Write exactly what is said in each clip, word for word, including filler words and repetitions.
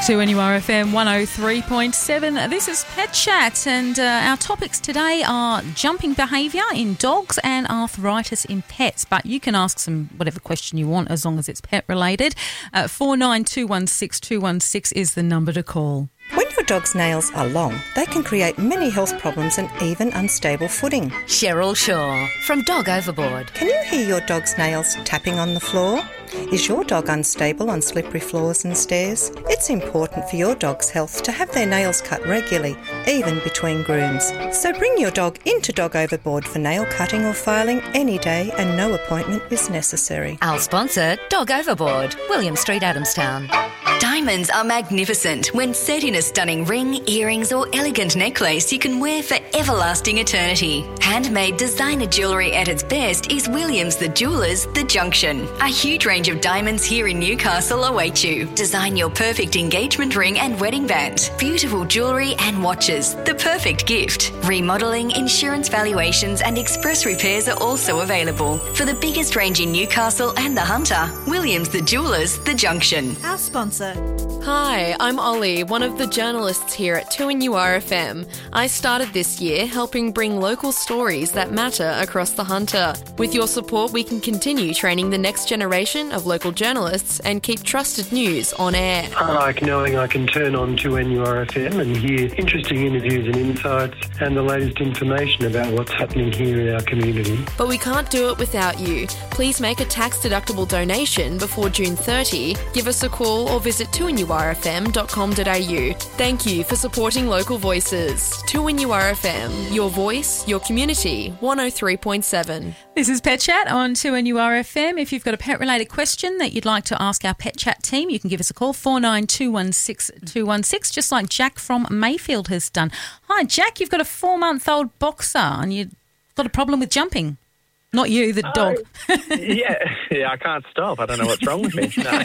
two N U R F M one oh three point seven. This is Pet Chat, and uh, our topics today are jumping behaviour in dogs and arthritis in pets. But you can ask some whatever question you want as long as it's pet related. Uh, four nine two one six two one six is the number to call. When your dog's nails are long, they can create many health problems and even unstable footing. Cheryl Shaw from Dog Overboard. Can you hear your dog's nails tapping on the floor? Is your dog unstable on slippery floors and stairs? It's important for your dog's health to have their nails cut regularly, even between grooms. So bring your dog into Dog Overboard for nail cutting or filing any day, and no appointment is necessary. Our sponsor, Dog Overboard, William Street, Adamstown. Diamonds are magnificent when set in a stunning ring, earrings or elegant necklace you can wear for everlasting eternity. Handmade designer jewellery at its best is Williams the Jewellers The Junction. A huge range of diamonds here in Newcastle await you. Design your perfect engagement ring and wedding band. Beautiful jewellery and watches, the perfect gift. Remodelling, insurance valuations and express repairs are also available. For the biggest range in Newcastle and the Hunter, Williams the Jewellers The Junction. Our sponsor. Hi, I'm Ollie, one of the journalists here at two N U R F M. I started this year helping bring local stories that matter across the Hunter. With your support, we can continue training the next generation of local journalists and keep trusted news on air. I like knowing I can turn on two N U R F M and hear interesting interviews and insights and the latest information about what's happening here in our community. But we can't do it without you. Please make a tax-deductible donation before June thirtieth, give us a call or visit two N U R F M dot com dot a u. Thank you for supporting local voices. two N U R F M, your voice, your community, one oh three point seven. This is Pet Chat on two N U R F M. If you've got a pet-related question that you'd like to ask our Pet Chat team, you can give us a call, four nine two one six two one six, just like Jack from Mayfield has done. Hi, Jack, you've got a four-month-old boxer and you've got a problem with jumping. Not you, the Oh, dog. yeah, yeah, I can't stop. I don't know what's wrong with me. No.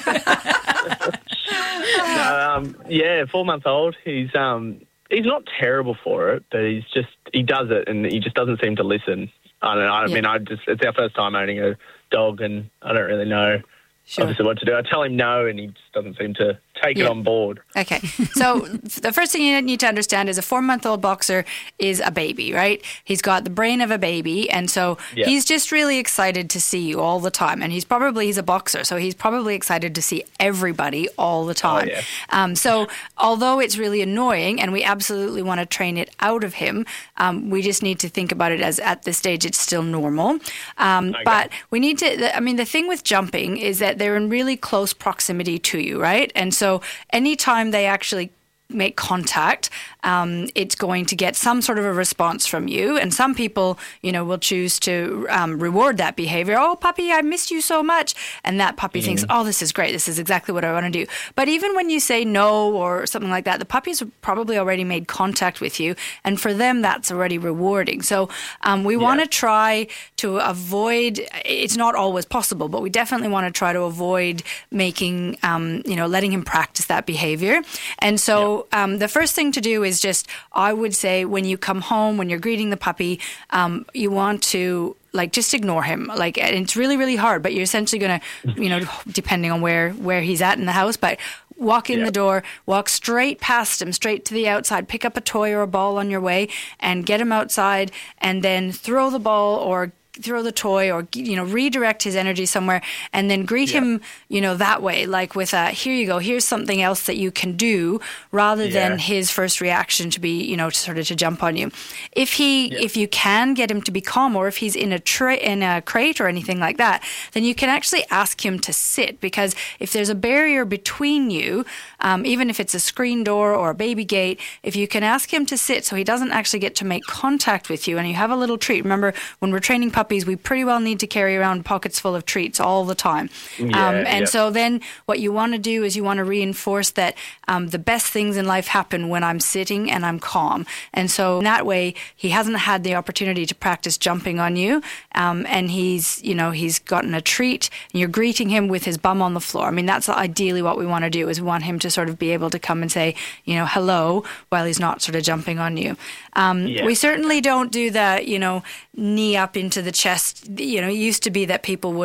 no, um, yeah, four months old. He's um, he's not terrible for it, but he's just he does it, and he just doesn't seem to listen. I don't know. I Yeah. mean, I just it's our first time owning a dog, and I don't really know Sure. obviously what to do. I tell him no, and he just doesn't seem to take Yeah. it on board. Okay, so the first thing you need to understand is a four-month-old boxer is a baby, right? He's got the brain of a baby, and so Yeah. he's just really excited to see you all the time. And he's probably, he's a boxer, so he's probably excited to see everybody all the time. yeah. Um, so although it's really annoying, and we absolutely want to train it out of him, um, we just need to think about it as at this stage it's still normal. Um, Okay. But we need to, I mean, the thing with jumping is that they're in really close proximity to you, right? And so anytime they actually make contact, um, it's going to get some sort of a response from you. And some people, you know, will choose to um, reward that behavior. Oh, puppy, I missed you so much. And that puppy Mm. thinks, oh, this is great. This is exactly what I want to do. But even when you say no or something like that, the puppy's probably already made contact with you. And for them, that's already rewarding. So um, we want to try to avoid, it's not always possible, but we definitely want to try to avoid making, um, you know, letting him practice that behavior. And so um, the first thing to do is just, I would say, when you come home, when you're greeting the puppy, um, you want to like just ignore him. Like, and it's really, really hard, but you're essentially going to, you know, depending on where, where he's at in the house, but walk in Yeah. the door, walk straight past him, straight to the outside, pick up a toy or a ball on your way and get him outside, and then throw the ball or throw the toy or, you know, redirect his energy somewhere, and then greet Yeah. him, you know, that way, like with a, here you go, here's something else that you can do, rather Yeah. than his first reaction to be, you know, to sort of to jump on you. If he, Yeah. if you can get him to be calm, or if he's in a tra- in a crate or anything like that, then you can actually ask him to sit, because if there's a barrier between you, um, even if it's a screen door or a baby gate, if you can ask him to sit so he doesn't actually get to make contact with you, and you have a little treat. Remember, when we're training puppies, we pretty well need to carry around pockets full of treats all the time. Yeah, um, and yeah. so then what you want to do is you want to reinforce that um, the best things in life happen when I'm sitting and I'm calm. And so in that way, he hasn't had the opportunity to practice jumping on you, um, and he's, you know, he's gotten a treat, and you're greeting him with his bum on the floor. I mean, that's ideally what we want to do, is we want him to sort of be able to come and say, you know, hello, while he's not sort of jumping on you. Um, Yeah. We certainly don't do the, you know, knee up into the chest. You know, it used to be that people would like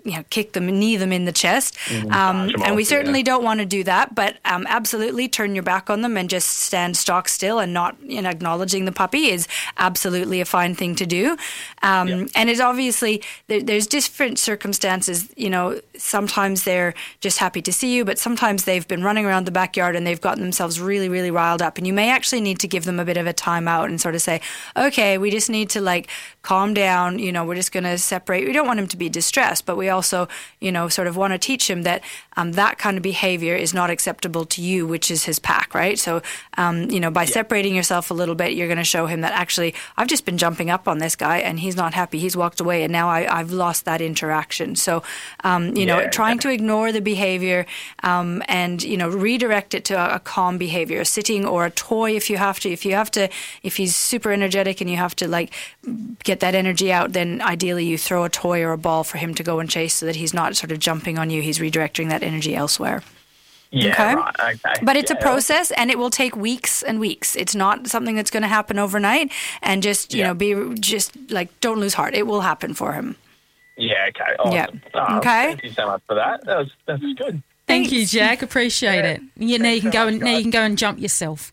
you know, kick them, knee them in the chest. Mm, Um, charge 'em and we off, certainly yeah. don't want to do that, but um, absolutely turn your back on them and just stand stock still and not, you know, acknowledging the puppy is absolutely a fine thing to do. Um, Yeah. And it's obviously, there, there's different circumstances, you know, sometimes they're just happy to see you, but sometimes they've been running around the backyard and they've gotten themselves really, really riled up. And you may actually need to give them a bit of a timeout and sort of say, okay, we just need to like calm down, you know, we're just going to separate. We don't want him to be distressed, but we also, you know, sort of want to teach him that um, that kind of behavior is not acceptable to you, which is his pack, right? So, um, you know, by separating yourself a little bit, you're going to show him that actually I've just been jumping up on this guy and he's not happy. He's walked away and now I, I've lost that interaction. So, um, you know, Yeah, trying to ignore the behavior um, and, you know, redirect it to a, a calm behavior, a sitting or a toy if you have to. If you have to, if he's super energetic and you have to like get that energy out, then ideally you throw a toy or a ball for him to go and chase so that he's not sort of jumping on you. He's redirecting that energy elsewhere. Yeah, Okay. right. Okay. But it's a Yeah. process and it will take weeks and weeks. It's not something that's going to happen overnight and just, you Yeah. know, be just like, don't lose heart. It will happen for him. Yeah, okay. Awesome. Yeah. Oh, Okay. Thank you so much for that. That was, that's good. Thank you, Thanks. Jack. Appreciate Yeah. it. Yeah, now you can Thanks go so and much, now you guys. can go and jump yourself.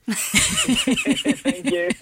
Thank you.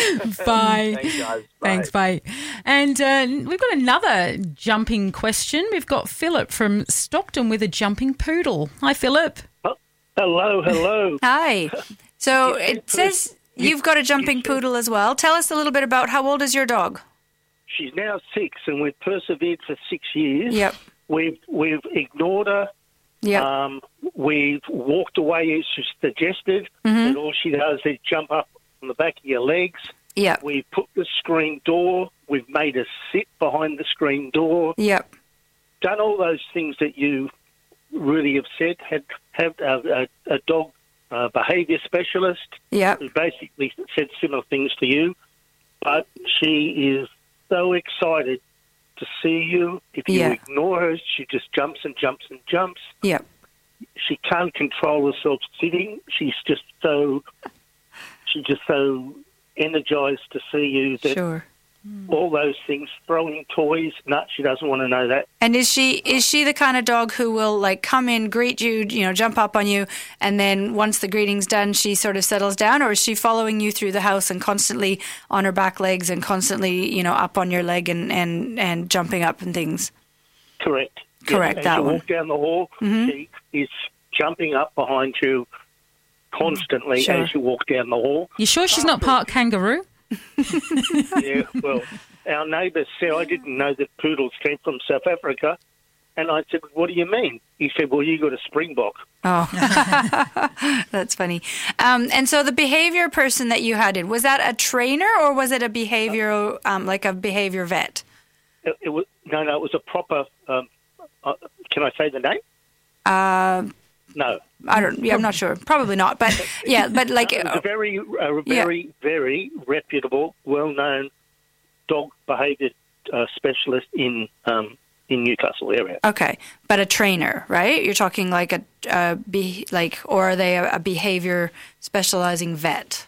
Bye. Thanks, guys. Bye. Thanks, bye. And uh, we've got another jumping question. We've got Philip from Stockton with a jumping poodle. Hi, Philip. Hello, hello. Hi. So Yeah, it says you've got a jumping you said- poodle as well. Tell us a little bit about how old is your dog? She's now six, and we've persevered for six years. Yep. We've we've ignored her. Yep. Um, we've walked away as she suggested, Mm-hmm. and all she does is jump up on the back of your legs. Yep. We've put the screen door. We've made her sit behind the screen door. Yep. Done all those things that you really have said. Had have a, a, a dog uh, behaviour specialist Yep. who basically said similar things to you, but she is so excited to see you. If you Yeah. ignore her, she just jumps and jumps and jumps. Yep. She can't control herself sitting. She's just so, she's just so energized to see you that Sure. all those things, throwing toys, no, she doesn't want to know that. And is she is she the kind of dog who will like come in, greet you, you know, jump up on you, and then once the greeting's done, she sort of settles down, or is she following you through the house and constantly on her back legs and constantly, you know, up on your leg and and, and jumping up and things? Correct. Correct, As that you one. walk down the hall, she is jumping up behind you constantly Sure. as you walk down the hall. You sure she's not part kangaroo? Yeah, well, our neighbour said, I didn't know that poodles came from South Africa. And I said, what do you mean? He said, well, you got a springbok. Oh, that's funny. Um, and so the behavior person that you had in, was that a trainer or was it a behavior, um, like a behavior vet? It, it was, no, no, it was a proper, um, uh, can I say the name? Uh, No. I don't, yeah, I'm not sure. Probably not. But yeah, but like, It was a very, a very, very reputable, well-known dog behaviour uh, specialist in um, in Newcastle area. okay, but a trainer, right? You're talking like a, a be, like, or are they a, a behavior specializing vet?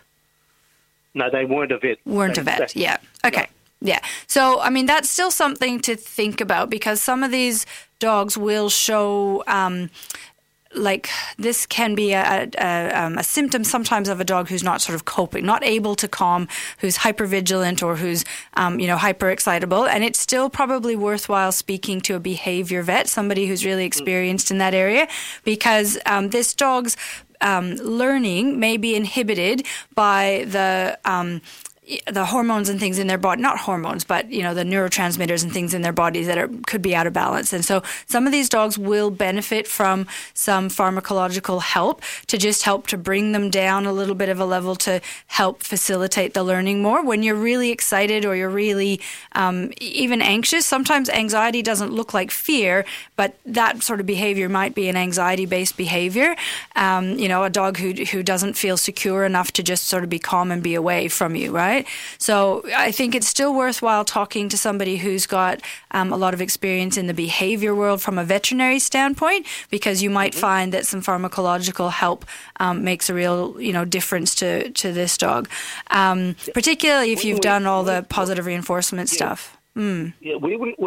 No, they weren't a vet. Weren't They- a vet. they- Yeah. Okay. Yeah. So, I mean, that's still something to think about because some of these dogs will show, um, like, this can be a, a, um, a symptom sometimes of a dog who's not sort of coping, not able to calm, who's hypervigilant or who's, um, you know, hyper excitable. And it's still probably worthwhile speaking to a behavior vet, somebody who's really experienced in that area, because um, this dog's um, learning may be inhibited by the um, the hormones and things in their body, not hormones, but, you know, the neurotransmitters and things in their bodies that are, could be out of balance. And so some of these dogs will benefit from some pharmacological help to just help to bring them down a little bit of a level to help facilitate the learning more. When you're really excited or you're really um, even anxious, sometimes anxiety doesn't look like fear, but that sort of behavior might be an anxiety-based behavior. Um, you know, a dog who who doesn't feel secure enough to just sort of be calm and be away from you, right? So I think it's still worthwhile talking to somebody who's got um, a lot of experience in the behavior world from a veterinary standpoint, because you might find that some pharmacological help um, makes a real, you know, difference to, to this dog, um, particularly if you've done all the positive reinforcement stuff. Mm. Yeah, we, we, we,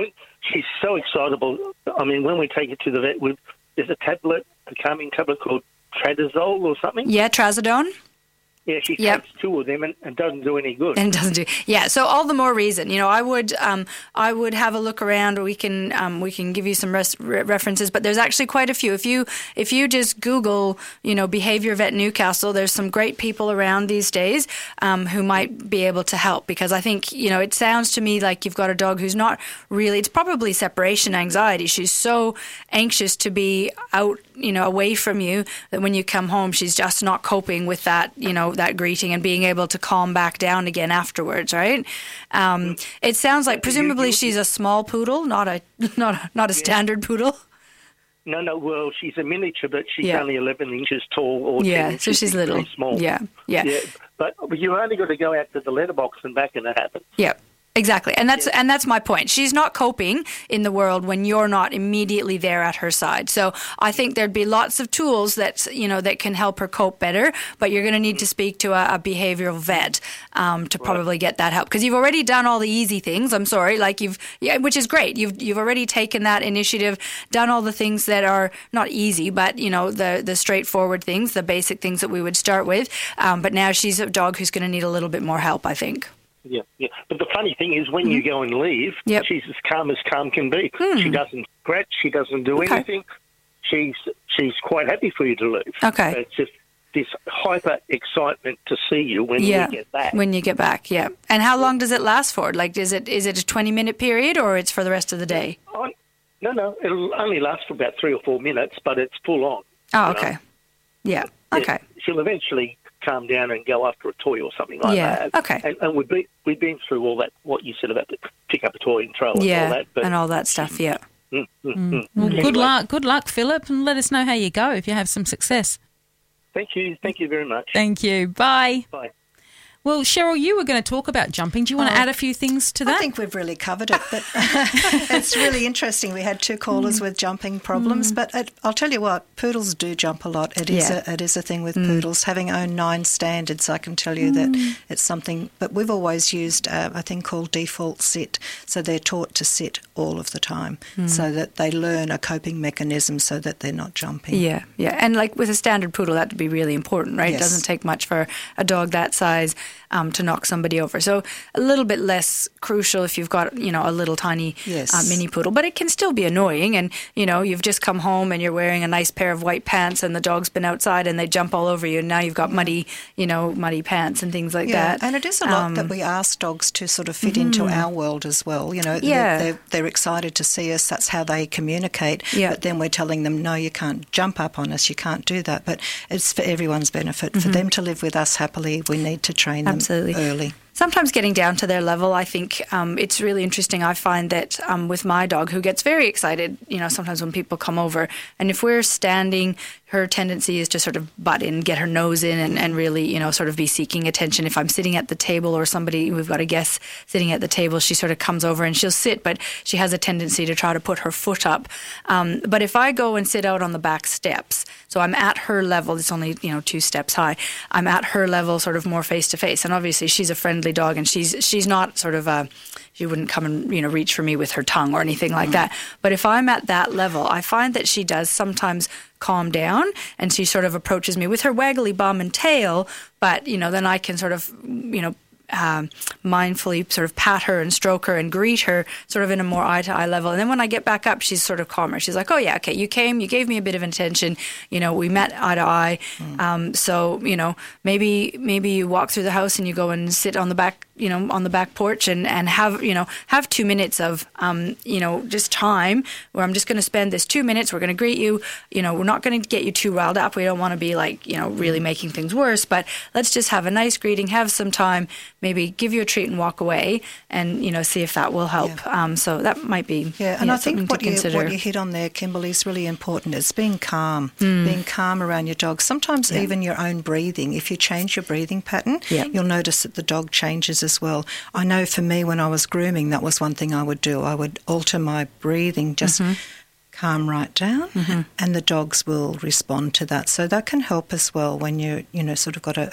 she's so excitable. I mean, when we take her to the vet, we, there's a tablet, a calming tablet called Trazodone or something. Yeah, Trazodone. Yeah, she Yep. takes two of them and, and doesn't do any good. And doesn't do, yeah. So all the more reason, you know, I would, um, I would have a look around. Or we can, um, we can give you some res- re- references, but there's actually quite a few. If you, if you just Google, you know, Behavior Vet Newcastle, there's some great people around these days um, who might be able to help. Because I think, you know, it sounds to me like you've got a dog who's not really. It's probably separation anxiety. She's so anxious to be out, you know, away from you that when you come home, she's just not coping with that, you know, that greeting and being able to calm back down again afterwards, right? Um, it sounds like presumably she's a small poodle, not a not a, not a standard poodle. No, no. Well, she's a miniature, but she's Yeah. only eleven inches tall. Or ten Yeah, inches. so she's little. Very small. Yeah, yeah, yeah. But, but you only got to go out to the letterbox and back, and it happens. yeah. Exactly, and that's and that's my point. She's not coping in the world when you're not immediately there at her side. So I think there'd be lots of tools that you know that can help her cope better. But you're going to need to speak to a, a behavioral vet um, to probably get that help because you've already done all the easy things. I'm sorry, like you've yeah, which is great. You've you've already taken that initiative, done all the things that are not easy, but you know the the straightforward things, the basic things that we would start with. Um, but now she's a dog who's going to need a little bit more help, I think. Yeah, yeah. But the funny thing is, when mm. you go and leave, yep. she's as calm as calm can be. Mm. She doesn't scratch. She doesn't do okay. anything. She's she's quite happy for you to leave. Okay. So it's just this hyper excitement to see you when yeah. you get back. When you get back, yeah. And how long does it last for? Like, is it is it a twenty minute period or it's for the rest of the day? Oh, no, no. It'll only last for about three or four minutes, but it's full on. Oh, okay. Know? Yeah. Okay. Yeah, she'll eventually calm down and go after a toy or something like yeah. that. Okay. And, and we've been we've been through all that. What you said about the pick up a toy and throw and yeah, all that. But, and all that stuff. Yeah. Mm, mm, mm. Mm. Well, anyway. good luck, good luck, Philip, and let us know how you go if you have some success. Thank you, thank you very much. Thank you. Bye. Bye. Well, Cheryl, you were going to talk about jumping. Do you want to oh, add a few things to that? I think we've really covered it, but it's really interesting. We had two callers mm. with jumping problems, mm. but it, I'll tell you what, poodles do jump a lot. It is yeah. a, it is a thing with mm. poodles. Having own nine standards, I can tell you mm. that it's something, but we've always used uh, a thing called default sit, so they're taught to sit all of the time mm. so that they learn a coping mechanism so that they're not jumping. Yeah, yeah. And like with a standard poodle, that would be really important, right? Yes. It doesn't take much for a dog that size Um, to knock somebody over. So a little bit less crucial if you've got, you know, a little tiny yes. uh, mini poodle, but it can still be annoying. And, you know, you've just come home and you're wearing a nice pair of white pants and the dog's been outside and they jump all over you and now you've got muddy, you know, muddy pants and things like yeah, that. And it is a lot um, that we ask dogs to sort of fit mm-hmm. into our world as well. You know, yeah. they're, they're, they're excited to see us. That's how they communicate. Yeah. But then we're telling them, no, you can't jump up on us. You can't do that. But it's for everyone's benefit. Mm-hmm. For them to live with us happily, we need to train them Absolutely. early. Sometimes getting down to their level, I think um, it's really interesting. I find that um, with my dog, who gets very excited, you know, sometimes when people come over, and if we're standing, her tendency is to sort of butt in, get her nose in, and, and really, you know, sort of be seeking attention. If I'm sitting at the table or somebody, we've got a guest sitting at the table, she sort of comes over and she'll sit, but she has a tendency to try to put her foot up. Um, but if I go and sit out on the back steps, so I'm at her level, it's only, you know, two steps high, I'm at her level sort of more face to face. And obviously she's a friendly dog and she's she's not sort of a, she wouldn't come and, you know, reach for me with her tongue or anything like that. But if I'm at that level, I find that she does sometimes calm down and she sort of approaches me with her waggly bum and tail, but, you know, then I can sort of, you know, Um, mindfully sort of pat her and stroke her and greet her sort of in a more eye-to-eye level. And then when I get back up, she's sort of calmer. She's like, oh, yeah, okay, you came, you gave me a bit of attention, you know, we met eye-to-eye. Mm. Um, so, you know, maybe maybe you walk through the house and you go and sit on the back, you know, on the back porch and, and have, you know, have two minutes of, um, you know, just time where I'm just going to spend this two minutes. We're going to greet you. You know, we're not going to get you too riled up. We don't want to be like, you know, really making things worse, but let's just have a nice greeting, have some time, maybe give you a treat and walk away and, you know, see if that will help. Yeah. Um, so that might be Yeah, and yeah, I think what you, consider. what you hit on there, Kimberly, is really important. It's being calm, mm. being calm around your dog. Sometimes yeah. even your own breathing. If you change your breathing pattern, yeah. you'll notice that the dog changes as well. I know for me when I was grooming, that was one thing I would do. I would alter my breathing, just mm-hmm. calm right down, mm-hmm. and the dogs will respond to that. So that can help as well when you, you know, sort of got a, a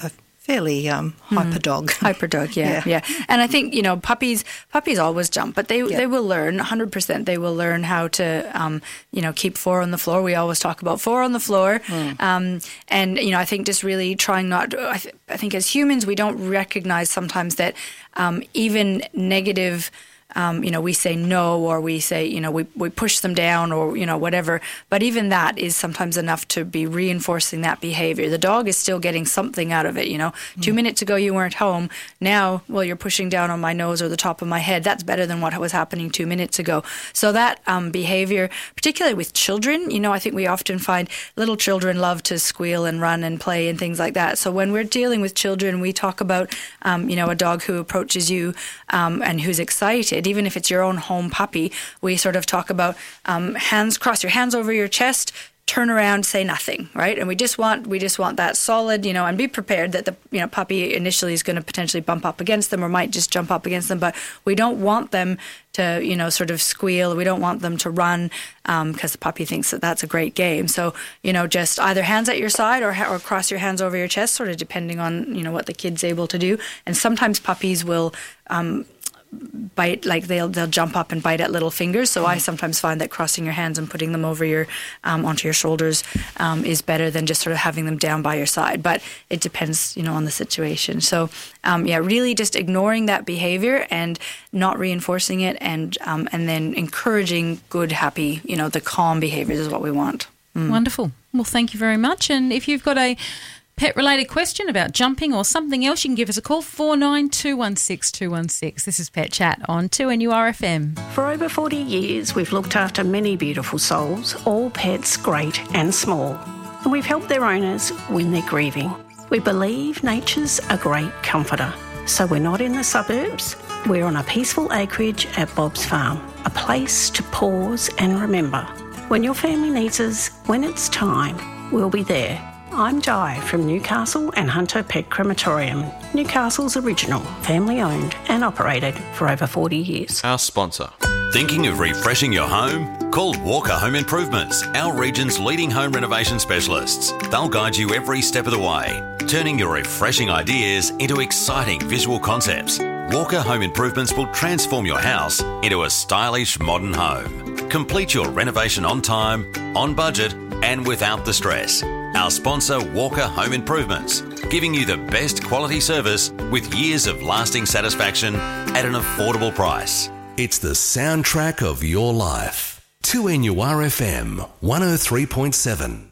fairly um, hyper dog. Hyper dog, yeah, yeah, yeah. And I think, you know, puppies puppies always jump, but they yep. they will learn, one hundred percent they will learn how to, um, you know, keep four on the floor. We always talk about four on the floor. Mm. Um, and, you know, I think just really trying not, I, th- I think as humans, we don't recognize sometimes that um, even negative Um, you know, we say no, or we say, you know, we, we push them down, or, you know, whatever. But even that is sometimes enough to be reinforcing that behavior. The dog is still getting something out of it, you know. Mm. Two minutes ago you weren't home. Now, well, you're pushing down on my nose or the top of my head. That's better than what was happening two minutes ago. So that um, behavior, particularly with children, you know, I think we often find little children love to squeal and run and play and things like that. So when we're dealing with children, we talk about, um, you know, a dog who approaches you um, and who's excited. Even if it's your own home puppy, we sort of talk about um, hands, cross your hands over your chest, turn around, say nothing, right? And we just want we just want that solid, you know, and be prepared that the you know puppy initially is going to potentially bump up against them or might just jump up against them, but we don't want them to, you know, sort of squeal. We don't want them to run because um, the puppy thinks that that's a great game. So, you know, just either hands at your side or or cross your hands over your chest, sort of depending on, you know, what the kid's able to do. And sometimes puppies will um, bite, like they'll they'll jump up and bite at little fingers. So I sometimes find that crossing your hands and putting them over your um, onto your shoulders um, is better than just sort of having them down by your side. But it depends, you know, on the situation. So um, yeah, really just ignoring that behavior and not reinforcing it, and um, and then encouraging good, happy, you know, the calm behaviors is what we want. Mm. Wonderful. Well, thank you very much. And if you've got a pet-related question about jumping or something else, you can give us a call, four nine two one six two one six. This is Pet Chat on two N U R F M. For over forty years, we've looked after many beautiful souls, all pets great and small, and we've helped their owners when they're grieving. We believe nature's a great comforter, so we're not in the suburbs. We're on a peaceful acreage at Bob's Farm, a place to pause and remember. When your family needs us, when it's time, we'll be there. I'm Di from Newcastle and Hunter Pet Crematorium, Newcastle's original, family-owned and operated for over forty years. Our sponsor. Thinking of refreshing your home? Call Walker Home Improvements, our region's leading home renovation specialists. They'll guide you every step of the way, turning your refreshing ideas into exciting visual concepts. Walker Home Improvements will transform your house into a stylish modern home. Complete your renovation on time, on budget and without the stress. Our sponsor, Walker Home Improvements, giving you the best quality service with years of lasting satisfaction at an affordable price. It's the soundtrack of your life. two N U R F M one oh three point seven.